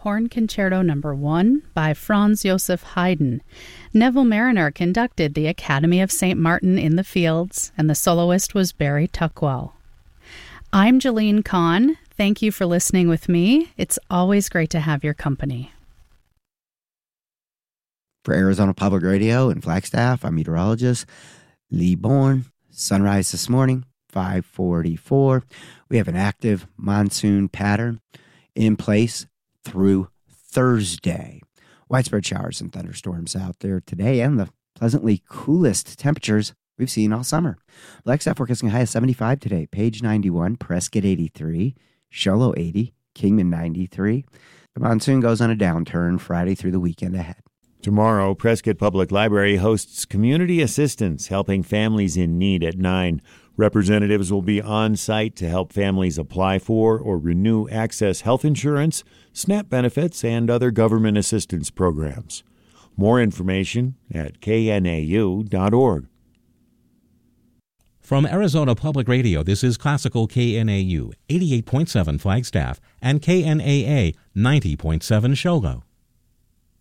Horn Concerto No. 1 by Franz Joseph Haydn. Neville Mariner conducted the Academy of St. Martin in the Fields, and the soloist was Barry Tuckwell. I'm Jalene Kahn. Thank you for listening with me. It's always great to have your company. For Arizona Public Radio and Flagstaff, I'm meteorologist Lee Bourne. Sunrise this morning, 5:44. We have an active monsoon pattern in place through Thursday. Widespread showers and thunderstorms out there today, and the pleasantly coolest temperatures we've seen all summer. Flagstaff forecasting a high of 75 today. Page 91, Prescott 83, Show Low 80, Kingman 93. The monsoon goes on a downturn Friday through the weekend ahead. Tomorrow, Prescott Public Library hosts Community Assistance, helping families in need at 9. Representatives will be on site to help families apply for or renew Access Health Insurance, SNAP benefits, and other government assistance programs. More information at knau.org. From Arizona Public Radio, this is Classical KNAU 88.7 Flagstaff and KNAA 90.7 Shogo.